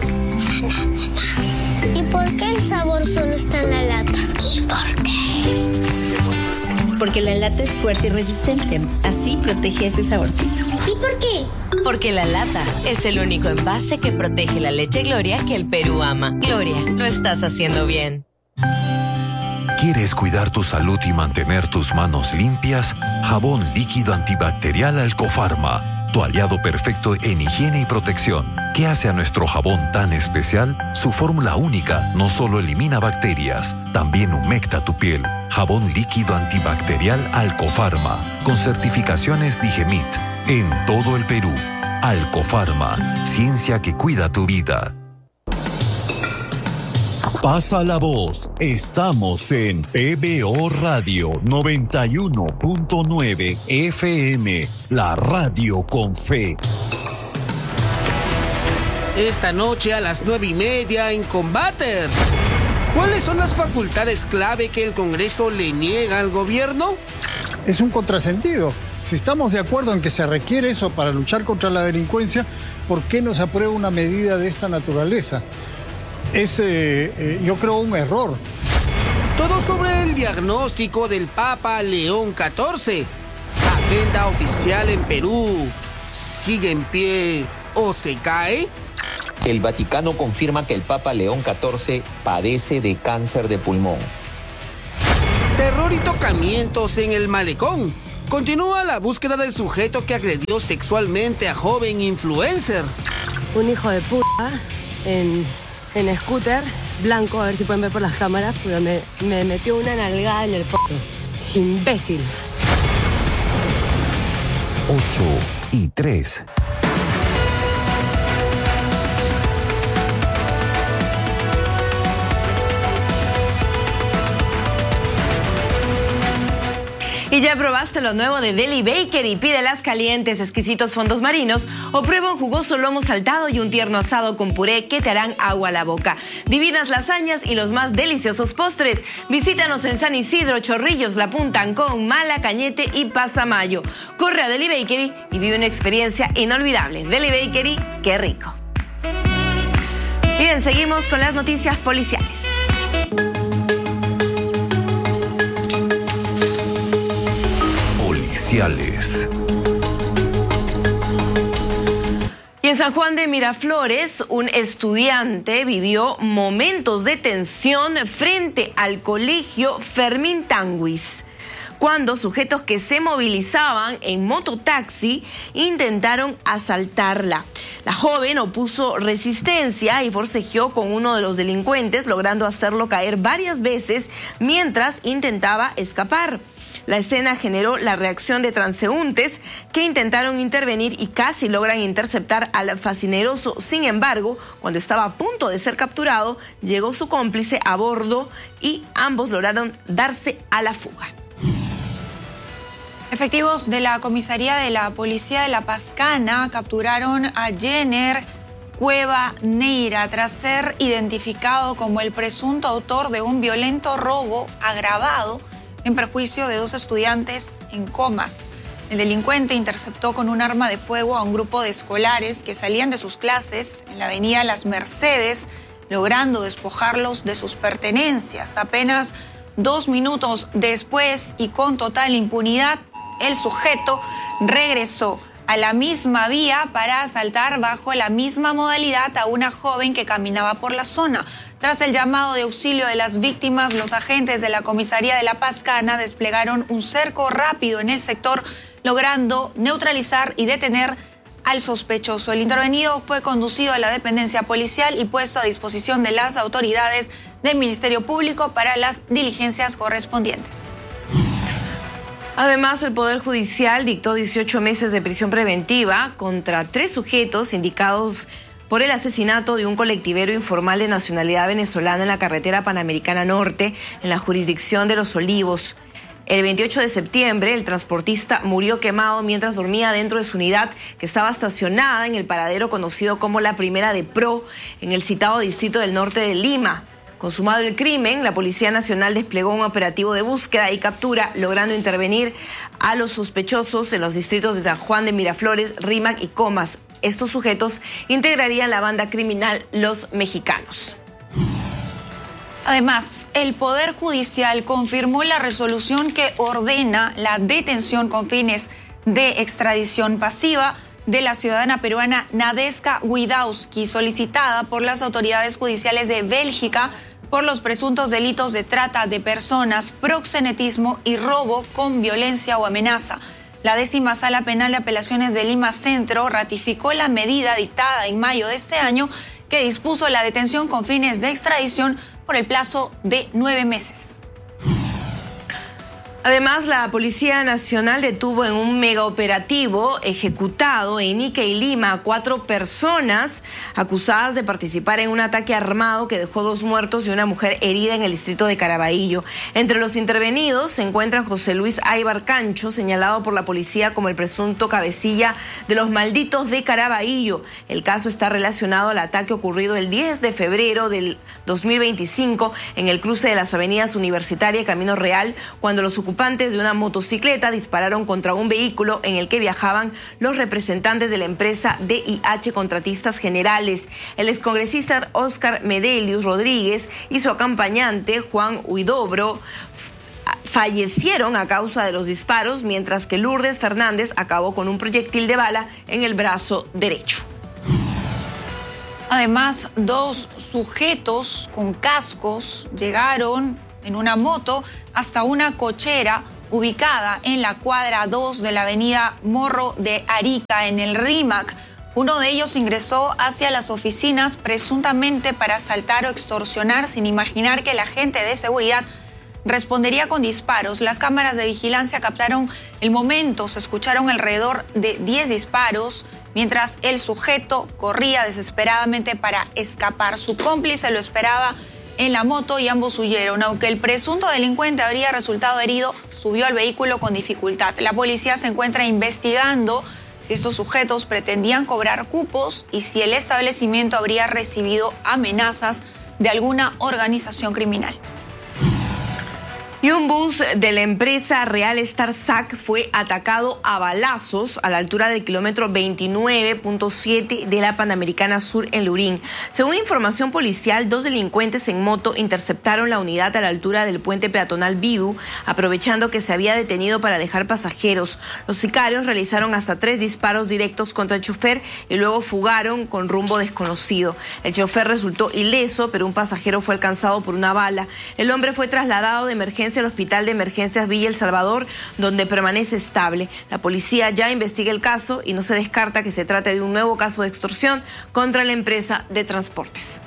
¿Y por qué el sabor solo está en la lata? ¿Y por qué? Porque la lata es fuerte y resistente. Así protege ese saborcito. ¿Y por qué? Porque la lata es el único envase que protege la leche Gloria que el Perú ama. Gloria, lo estás haciendo bien. ¿Quieres cuidar tu salud y mantener tus manos limpias? Jabón líquido antibacterial Alcofarma, tu aliado perfecto en higiene y protección. ¿Qué hace a nuestro jabón tan especial? Su fórmula única no solo elimina bacterias, también humecta tu piel. Jabón líquido antibacterial Alcofarma, con certificaciones Digemit, en todo el Perú. Alcofarma, ciencia que cuida tu vida. Pasa la voz, estamos en P B O Radio noventa y uno punto nueve F M, la radio con fe. Esta noche a las nueve y media en Combater. ¿Cuáles son las facultades clave que el Congreso le niega al gobierno? es un contrasentido. Si estamos de acuerdo en que se requiere eso para luchar contra la delincuencia, ¿por qué no se aprueba una medida de esta naturaleza? Es, eh, eh, yo creo, un error. Todo sobre el diagnóstico del Papa León catorce. Agenda oficial en Perú. ¿Sigue en pie o se cae? El Vaticano confirma que el Papa León catorce padece de cáncer de pulmón. Terror y tocamientos en el malecón. Continúa la búsqueda del sujeto que agredió sexualmente a joven influencer. Un hijo de puta en, en scooter, blanco, a ver si pueden ver por las cámaras, pero me, me metió una nalgada en el poto. Imbécil. ocho y tres. ¿Y ya probaste lo nuevo de Deli Bakery? Pídelas calientes, exquisitos fondos marinos o prueba un jugoso lomo saltado y un tierno asado con puré que te harán agua a la boca. Divinas lasañas y los más deliciosos postres. Visítanos en San Isidro, Chorrillos, La Punta, Ancón, Mala, Cañete y Pasamayo. Corre a Deli Bakery y vive una experiencia inolvidable. Deli Bakery, qué rico. Bien, seguimos con las noticias policiales. Y en San Juan de Miraflores, un estudiante vivió momentos de tensión frente al colegio Fermín Tanguis, cuando sujetos que se movilizaban en mototaxi intentaron asaltarla. La joven opuso resistencia y forcejeó con uno de los delincuentes, logrando hacerlo caer varias veces mientras intentaba escapar. La escena generó la reacción de transeúntes que intentaron intervenir y casi logran interceptar al fascineroso. Sin embargo, cuando estaba a punto de ser capturado, llegó su cómplice a bordo y ambos lograron darse a la fuga. Efectivos de la comisaría de la policía de La Pascana capturaron a Jenner Cueva Neira tras ser identificado como el presunto autor de un violento robo agravado en perjuicio de dos estudiantes en Comas. El delincuente interceptó con un arma de fuego a un grupo de escolares que salían de sus clases en la avenida Las Mercedes, logrando despojarlos de sus pertenencias. Apenas dos minutos después y con total impunidad, el sujeto regresó a la misma vía para asaltar bajo la misma modalidad a una joven que caminaba por la zona. Tras el llamado de auxilio de las víctimas, los agentes de la comisaría de La Pascana desplegaron un cerco rápido en el sector, logrando neutralizar y detener al sospechoso. El intervenido fue conducido a la dependencia policial y puesto a disposición de las autoridades del Ministerio Público para las diligencias correspondientes. Además, el Poder Judicial dictó dieciocho meses de prisión preventiva contra tres sujetos indicados por el asesinato de un colectivero informal de nacionalidad venezolana en la carretera Panamericana Norte, en la jurisdicción de Los Olivos. El veintiocho de septiembre, el transportista murió quemado mientras dormía dentro de su unidad, que estaba estacionada en el paradero conocido como la Primera de Pro, en el citado distrito del norte de Lima. Consumado el crimen, la Policía Nacional desplegó un operativo de búsqueda y captura, logrando intervenir a los sospechosos en los distritos de San Juan de Miraflores, Rímac y Comas. Estos sujetos integrarían la banda criminal Los Mexicanos. Además, el Poder Judicial confirmó la resolución que ordena la detención con fines de extradición pasiva de la ciudadana peruana Nadeska Widawski, solicitada por las autoridades judiciales de Bélgica por los presuntos delitos de trata de personas, proxenetismo y robo con violencia o amenaza. La décima Sala Penal de Apelaciones de Lima Centro ratificó la medida dictada en mayo de este año que dispuso la detención con fines de extradición por el plazo de nueve meses. Además, la Policía Nacional detuvo en un megaoperativo ejecutado en Ica y Lima a cuatro personas acusadas de participar en un ataque armado que dejó dos muertos y una mujer herida en el distrito de Caraballo. Entre los intervenidos se encuentran José Luis Aybar Cancho, señalado por la policía como el presunto cabecilla de los malditos de Caraballo. El caso está relacionado al ataque ocurrido el diez de febrero del dos mil veinticinco en el cruce de las avenidas Universitaria y Camino Real, cuando los ocupantes ocupantes de una motocicleta dispararon contra un vehículo en el que viajaban los representantes de la empresa D I H Contratistas Generales. El excongresista Óscar Medelius Rodríguez y su acompañante Juan Huidobro fallecieron a causa de los disparos, mientras que Lourdes Fernández acabó con un proyectil de bala en el brazo derecho. Además, dos sujetos con cascos llegaron en una moto hasta una cochera ubicada en la cuadra dos de la avenida Morro de Arica, en el Rímac. Uno de ellos ingresó hacia las oficinas presuntamente para asaltar o extorsionar, sin imaginar que el agente de seguridad respondería con disparos. Las cámaras de vigilancia captaron el momento. Se escucharon alrededor de diez disparos mientras el sujeto corría desesperadamente para escapar. Su cómplice lo esperaba en la moto y ambos huyeron. Aunque el presunto delincuente habría resultado herido, subió al vehículo con dificultad. La policía se encuentra investigando si estos sujetos pretendían cobrar cupos y si el establecimiento habría recibido amenazas de alguna organización criminal. Y un bus de la empresa Real Star S A C fue atacado a balazos a la altura del kilómetro veintinueve punto siete de la Panamericana Sur en Lurín. Según información policial, dos delincuentes en moto interceptaron la unidad a la altura del puente peatonal Bidu, aprovechando que se había detenido para dejar pasajeros. Los sicarios realizaron hasta tres disparos directos contra el chofer y luego fugaron con rumbo desconocido. El chofer resultó ileso, pero un pasajero fue alcanzado por una bala. El hombre fue trasladado de emergencia al Hospital de Emergencias Villa El Salvador, donde permanece estable. La policía ya investiga el caso y no se descarta que se trate de un nuevo caso de extorsión contra la empresa de transportes.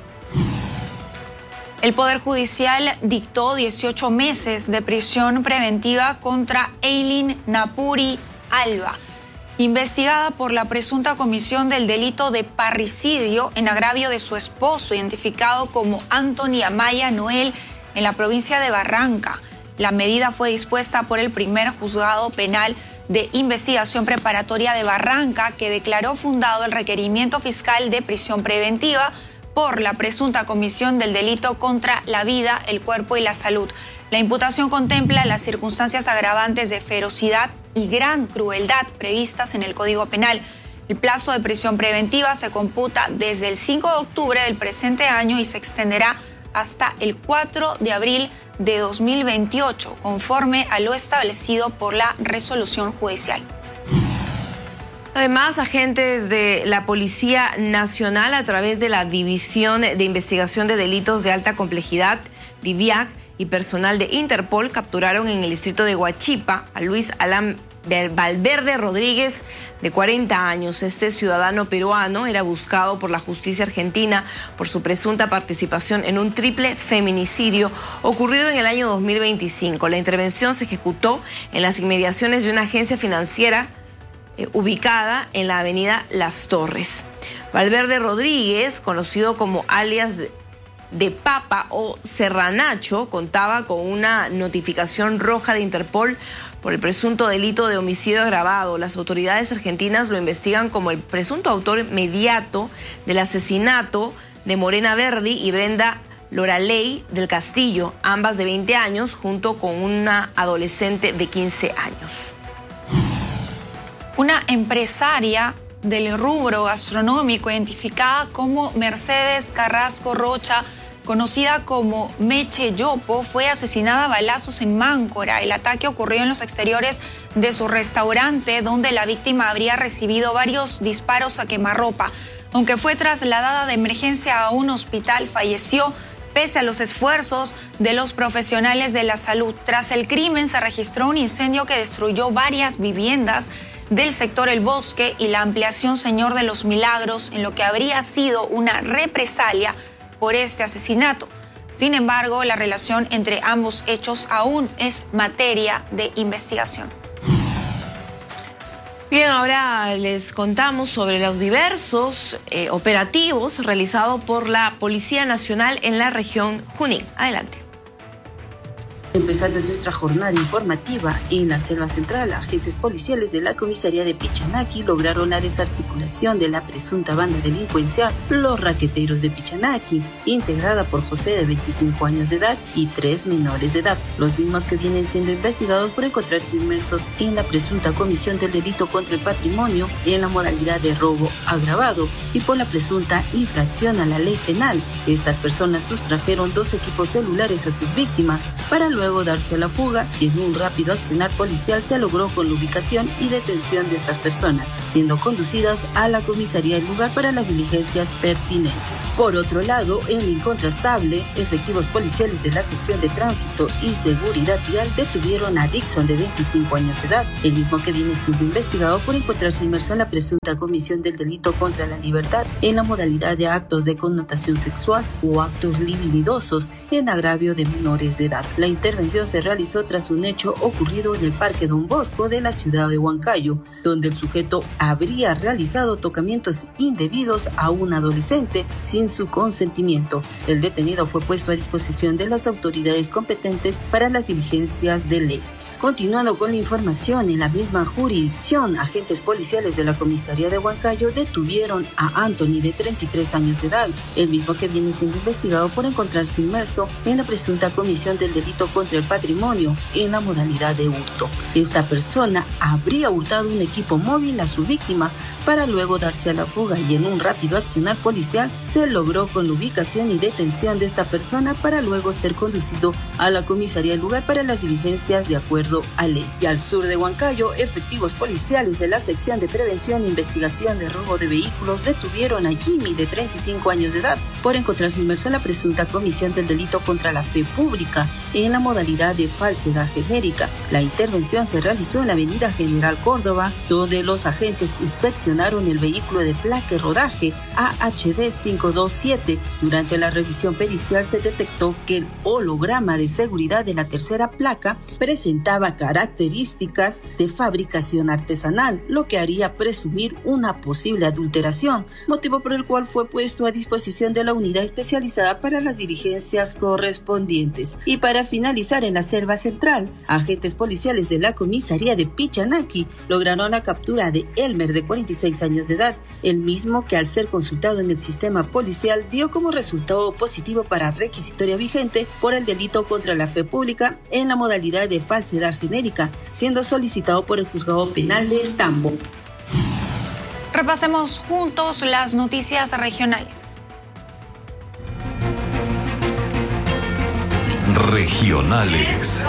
El Poder Judicial dictó dieciocho meses de prisión preventiva contra Eileen Napuri Alba, investigada por la presunta comisión del delito de parricidio en agravio de su esposo, identificado como Anthony Amaya Noel, en la provincia de Barranca. La medida fue dispuesta por el primer juzgado penal de investigación preparatoria de Barranca, que declaró fundado el requerimiento fiscal de prisión preventiva por la presunta comisión del delito contra la vida, el cuerpo y la salud. La imputación contempla las circunstancias agravantes de ferocidad y gran crueldad previstas en el Código Penal. El plazo de prisión preventiva se computa desde el cinco de octubre del presente año y se extenderá hasta el cuatro de abril de dos mil veintiocho, conforme a lo establecido por la resolución judicial. Además, agentes de la Policía Nacional, a través de la División de Investigación de Delitos de Alta Complejidad, DIVIAC, y personal de Interpol, capturaron en el distrito de Huachipa a Luis Alan Valverde Rodríguez, de cuarenta años. Este ciudadano peruano era buscado por la justicia argentina por su presunta participación en un triple feminicidio ocurrido en el año dos mil veinticinco. La intervención se ejecutó en las inmediaciones de una agencia financiera eh, ubicada en la avenida Las Torres. Valverde Rodríguez, conocido como alias de, de Papa o Serranacho, contaba con una notificación roja de Interpol por el presunto delito de homicidio agravado. Las autoridades argentinas lo investigan como el presunto autor inmediato del asesinato de Morena Verdi y Brenda Loraley del Castillo, ambas de veinte años, junto con una adolescente de quince años. Una empresaria del rubro gastronómico identificada como Mercedes Carrasco Rocha, conocida como Meche Yopo, fue asesinada a balazos en Máncora. El ataque ocurrió en los exteriores de su restaurante, donde la víctima habría recibido varios disparos a quemarropa. Aunque fue trasladada de emergencia a un hospital, falleció pese a los esfuerzos de los profesionales de la salud. Tras el crimen se registró un incendio que destruyó varias viviendas del sector El Bosque y la ampliación Señor de los Milagros, en lo que habría sido una represalia por este asesinato. Sin embargo, la relación entre ambos hechos aún es materia de investigación. Bien, ahora les contamos sobre los diversos eh, operativos realizados por la Policía Nacional en la región Junín. Adelante. Empezando nuestra jornada informativa en la Selva Central, agentes policiales de la comisaría de Pichanaki lograron la desarticulación de la presunta banda delincuencial Los Raqueteros de Pichanaki, integrada por José de veinticinco años de edad y tres menores de edad, los mismos que vienen siendo investigados por encontrarse inmersos en la presunta comisión del delito contra el patrimonio en la modalidad de robo agravado y por la presunta infracción a la ley penal. Estas personas sustrajeron dos equipos celulares a sus víctimas para luego darse a la fuga, y en un rápido accionar policial se logró con la ubicación y detención de estas personas, siendo conducidas a la comisaría del lugar para las diligencias pertinentes. Por otro lado, en lo incontrastable, efectivos policiales de la sección de tránsito y seguridad vial detuvieron a Dixon de veinticinco años de edad, el mismo que viene siendo investigado por encontrarse inmerso en la presunta comisión del delito contra la libertad en la modalidad de actos de connotación sexual o actos libidinosos en agravio de menores de edad. La intervención se realizó tras un hecho ocurrido en el Parque Don Bosco de la ciudad de Huancayo, donde el sujeto habría realizado tocamientos indebidos a un adolescente sin su consentimiento. El detenido fue puesto a disposición de las autoridades competentes para las diligencias de ley. Continuando con la información, en la misma jurisdicción, agentes policiales de la comisaría de Huancayo detuvieron a Anthony de treinta y tres años de edad, el mismo que viene siendo investigado por encontrarse inmerso en la presunta comisión del delito contra el patrimonio en la modalidad de hurto. Esta persona habría hurtado un equipo móvil a su víctima para luego darse a la fuga, y en un rápido accionar policial se logró con la ubicación y detención de esta persona para luego ser conducido a la comisaría del lugar para las diligencias de acuerdo a ley. Y al sur de Huancayo, efectivos policiales de la sección de prevención e investigación de robo de vehículos detuvieron a Jimmy de treinta y cinco años de edad por encontrarse inmerso en la presunta comisión del delito contra la fe pública en la modalidad de falsedad genérica. La intervención se realizó en la avenida General Córdoba, donde los agentes inspeccionaron el vehículo de placa y rodaje A H D cinco dos siete. Durante la revisión pericial se detectó que el holograma de seguridad de la tercera placa presentaba características de fabricación artesanal, lo que haría presumir una posible adulteración, motivo por el cual fue puesto a disposición de la unidad especializada para las diligencias correspondientes. Y para finalizar, en la Selva Central, agentes policiales de la comisaría de Pichanaki lograron la captura de Elmer de cuarenta y seis años de edad, el mismo que al ser consultado en el sistema policial dio como resultado positivo para requisitoria vigente por el delito contra la fe pública en la modalidad de falsedad genérica, siendo solicitado por el juzgado penal de Tambo. Repasemos juntos las noticias regionales. Regionales.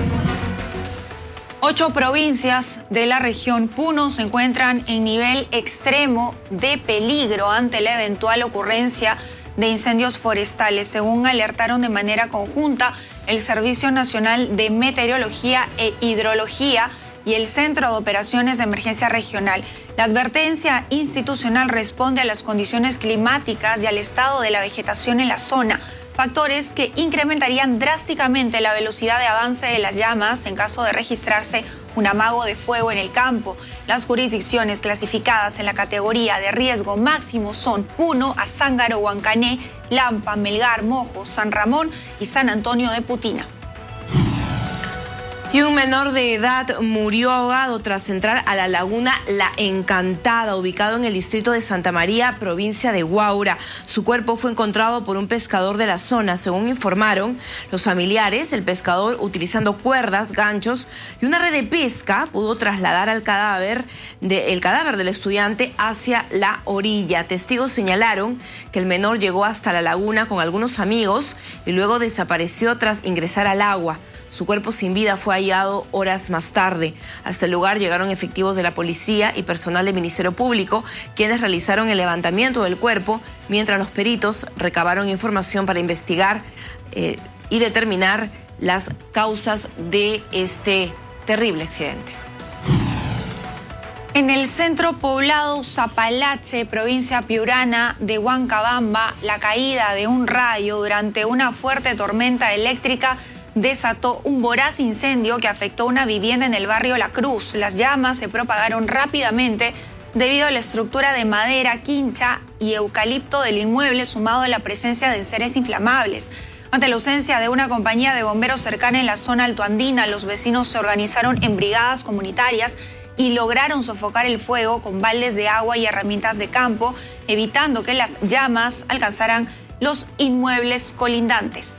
Ocho provincias de la región Puno se encuentran en nivel extremo de peligro ante la eventual ocurrencia de incendios forestales, según alertaron de manera conjunta el Servicio Nacional de Meteorología e Hidrología y el Centro de Operaciones de Emergencia Regional. La advertencia institucional responde a las condiciones climáticas y al estado de la vegetación en la zona, factores que incrementarían drásticamente la velocidad de avance de las llamas en caso de registrarse un amago de fuego en el campo. Las jurisdicciones clasificadas en la categoría de riesgo máximo son Puno, Azángaro, Huancané, Lampa, Melgar, Mojo, San Ramón y San Antonio de Putina. Y un menor de edad murió ahogado tras entrar a la laguna La Encantada, ubicado en el distrito de Santa María, provincia de Huaura. Su cuerpo fue encontrado por un pescador de la zona. Según informaron los familiares, el pescador, utilizando cuerdas, ganchos y una red de pesca, pudo trasladar al cadáver de, el cadáver del estudiante hacia la orilla. Testigos señalaron que el menor llegó hasta la laguna con algunos amigos y luego desapareció tras ingresar al agua. Su cuerpo sin vida fue hallado horas más tarde. Hasta el lugar llegaron efectivos de la policía y personal del Ministerio Público, quienes realizaron el levantamiento del cuerpo, mientras los peritos recabaron información para investigar eh, y determinar las causas de este terrible accidente. En el centro poblado Zapalache, provincia piurana de Huancabamba, la caída de un rayo durante una fuerte tormenta eléctrica desató un voraz incendio que afectó una vivienda en el barrio La Cruz. Las llamas se propagaron rápidamente debido a la estructura de madera, quincha y eucalipto del inmueble, sumado a la presencia de enseres inflamables. Ante la ausencia de una compañía de bomberos cercana en la zona altoandina, los vecinos se organizaron en brigadas comunitarias y lograron sofocar el fuego con baldes de agua y herramientas de campo, evitando que las llamas alcanzaran los inmuebles colindantes.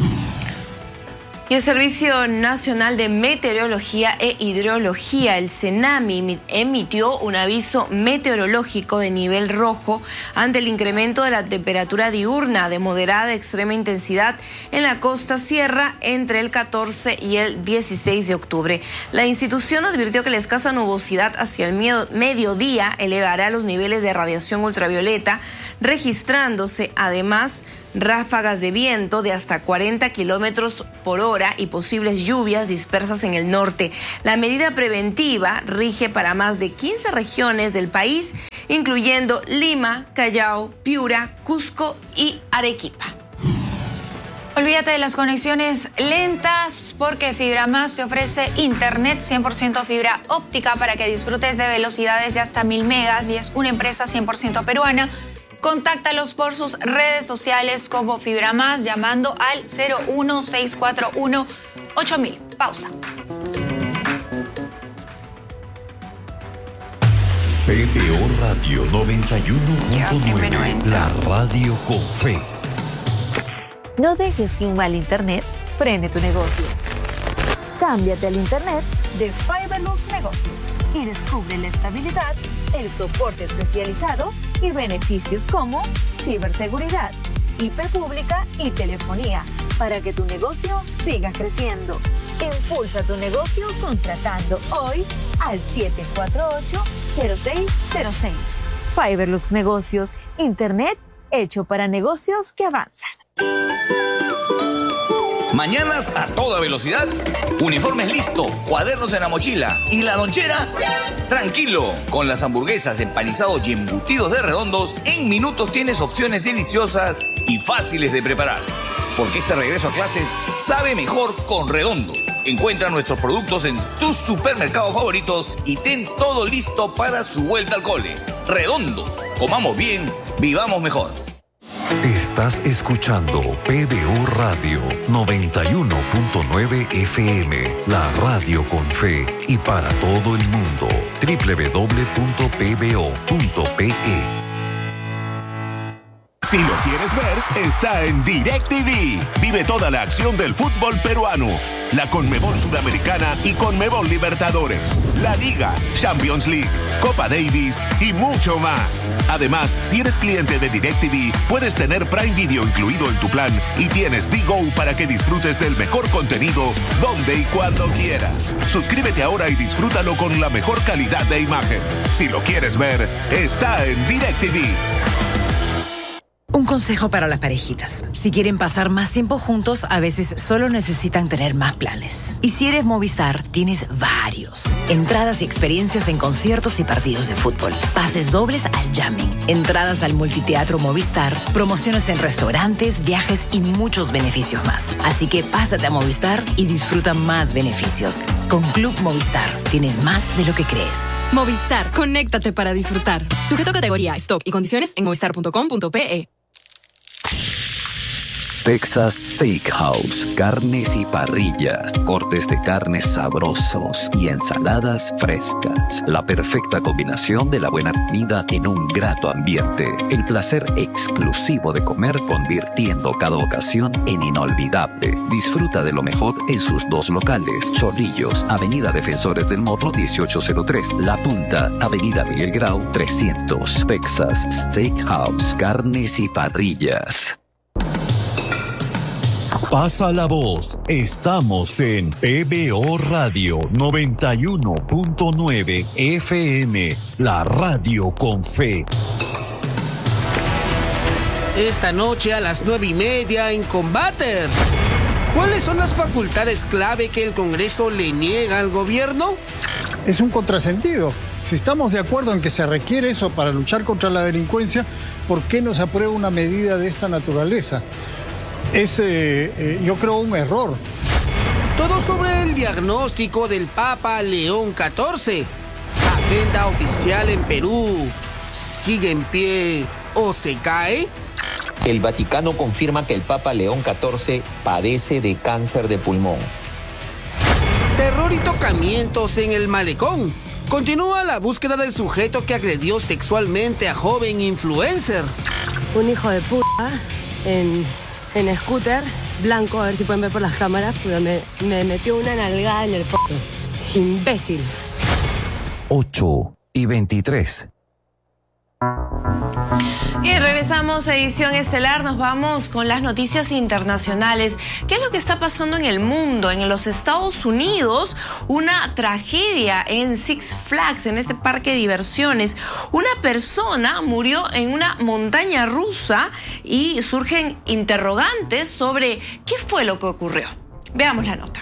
Y el Servicio Nacional de Meteorología e Hidrología, el CENAMI, emitió un aviso meteorológico de nivel rojo ante el incremento de la temperatura diurna de moderada a extrema intensidad en la costa sierra entre el catorce y el dieciséis de octubre. La institución advirtió que la escasa nubosidad hacia el mediodía elevará los niveles de radiación ultravioleta, registrándose además ráfagas de viento de hasta cuarenta kilómetros por hora y posibles lluvias dispersas en el norte. La medida preventiva rige para más de quince regiones del país, incluyendo Lima, Callao, Piura, Cusco y Arequipa. Olvídate de las conexiones lentas porque FibraMás te ofrece internet cien por ciento fibra óptica para que disfrutes de velocidades de hasta mil megas y es una empresa cien por ciento peruana. Contáctalos por sus redes sociales como FibraMás llamando al cero uno seis cuatro uno ocho mil. Pausa. P B O Radio noventa y uno punto nueve, la radio con fe. No dejes que un mal internet frene tu negocio. Cámbiate al internet de Fiberlux Negocios y descubre la estabilidad, el soporte especializado y beneficios como ciberseguridad, I P pública y telefonía para que tu negocio siga creciendo. Impulsa tu negocio contratando hoy al siete cuatro ocho cero seis cero seis. Fiberlux Negocios, internet hecho para negocios que avanzan. Mañanas a toda velocidad, uniformes listo, cuadernos en la mochila y la lonchera. Tranquilo, con las hamburguesas, empanizados y embutidos de Redondos, en minutos tienes opciones deliciosas y fáciles de preparar. Porque este regreso a clases sabe mejor con Redondos. Encuentra nuestros productos en tus supermercados favoritos y ten todo listo para su vuelta al cole. Redondos, comamos bien, vivamos mejor. Estás escuchando P B O Radio noventa y uno punto nueve F M, la radio con fe y para todo el mundo. doble u doble u doble u punto p b o punto p e. Si lo quieres ver, está en DirecTV. Vive toda la acción del fútbol peruano. La Conmebol Sudamericana y Conmebol Libertadores, la Liga, Champions League, Copa Davis y mucho más. Además, si eres cliente de DirecTV, puedes tener Prime Video incluido en tu plan y tienes D-Go para que disfrutes del mejor contenido donde y cuando quieras. Suscríbete ahora y disfrútalo con la mejor calidad de imagen. Si lo quieres ver, está en DirecTV. Un consejo para las parejitas. Si quieren pasar más tiempo juntos, a veces solo necesitan tener más planes. Y si eres Movistar, tienes varios. Entradas y experiencias en conciertos y partidos de fútbol. Pases dobles al jamming. Entradas al multiteatro Movistar. Promociones en restaurantes, viajes y muchos beneficios más. Así que pásate a Movistar y disfruta más beneficios. Con Club Movistar, tienes más de lo que crees. Movistar, conéctate para disfrutar. Sujeto a categoría, stock y condiciones en movistar punto com punto pe e. Texas Steakhouse, carnes y parrillas, cortes de carnes sabrosos y ensaladas frescas. La perfecta combinación de la buena comida en un grato ambiente. El placer exclusivo de comer convirtiendo cada ocasión en inolvidable. Disfruta de lo mejor en sus dos locales. Chorrillos, Avenida Defensores del Morro dieciocho cero tres. La Punta, Avenida Miguel Grau trescientos. Texas Steakhouse, carnes y parrillas. Pasa la voz, estamos en P B O Radio noventa y uno punto nueve F M, la radio con fe. Esta noche a las nueve y media en Combater. ¿Cuáles son las facultades clave que el Congreso le niega al gobierno? Es un contrasentido. Si estamos de acuerdo en que se requiere eso para luchar contra la delincuencia, ¿por qué no se aprueba una medida de esta naturaleza? Es, eh, eh, yo creo, un error. Todo sobre el diagnóstico del Papa León catorce. Agenda oficial en Perú. ¿Sigue en pie o se cae? El Vaticano confirma que el Papa León catorce padece de cáncer de pulmón. Terror y tocamientos en el malecón. Continúa la búsqueda del sujeto que agredió sexualmente a joven influencer. Un hijo de puta en, en scooter blanco, a ver si pueden ver por las cámaras, pero me, me metió una nalgada en el poto. Imbécil. ocho y veintitrés. Y regresamos a Edición Estelar, nos vamos con las noticias internacionales. ¿Qué es lo que está pasando en el mundo? En los Estados Unidos, una tragedia en Six Flags, en este parque de diversiones. Una persona murió en una montaña rusa y surgen interrogantes sobre qué fue lo que ocurrió. Veamos la nota.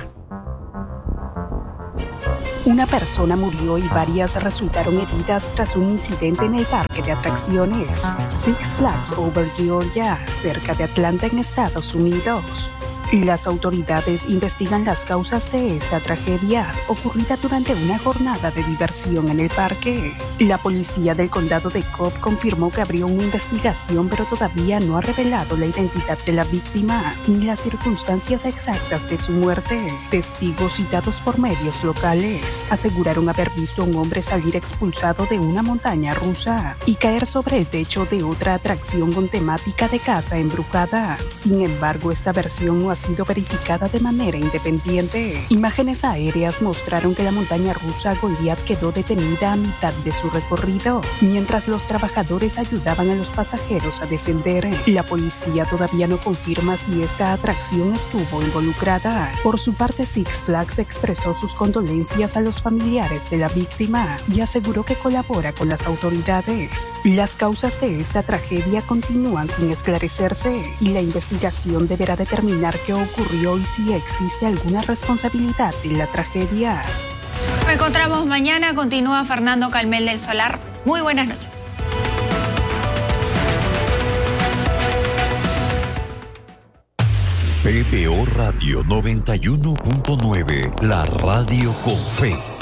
Una persona murió y varias resultaron heridas tras un incidente en el parque de atracciones Six Flags Over Georgia, cerca de Atlanta, en Estados Unidos. Las autoridades investigan las causas de esta tragedia ocurrida durante una jornada de diversión en el parque. La policía del condado de Cobb confirmó que abrió una investigación, pero todavía no ha revelado la identidad de la víctima ni las circunstancias exactas de su muerte. Testigos citados por medios locales aseguraron haber visto a un hombre salir expulsado de una montaña rusa y caer sobre el techo de otra atracción con temática de casa embrujada. Sin embargo, esta versión no ha sido verificada de manera independiente. Imágenes aéreas mostraron que la montaña rusa Goliath quedó detenida a mitad de su recorrido, mientras los trabajadores ayudaban a los pasajeros a descender. La policía todavía no confirma si esta atracción estuvo involucrada. Por su parte, Six Flags expresó sus condolencias a los familiares de la víctima y aseguró que colabora con las autoridades. Las causas de esta tragedia continúan sin esclarecerse y la investigación deberá determinar qué ocurrió y si existe alguna responsabilidad en la tragedia. Nos encontramos mañana. Continúa Fernando Calmel del Solar. Muy buenas noches. P B O Radio noventa y uno punto nueve, la radio con fe.